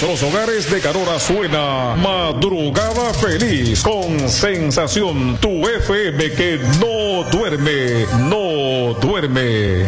los hogares de Carora suena Madrugada Feliz con Sensación, tu FM que no duerme, no duerme.